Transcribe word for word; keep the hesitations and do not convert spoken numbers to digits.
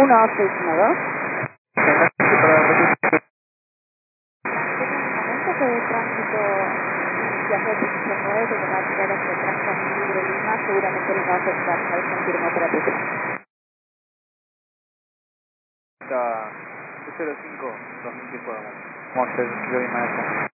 uno seis uno dos. Que de tránsito ya fue diecinueve nueve que va a tirar hacia atrás con libre Lima, seguramente les va a afectar, ¿sabes? Confirmo operativo. Está cero cinco dos mil diez. Vamos a hacer Kilo Lima.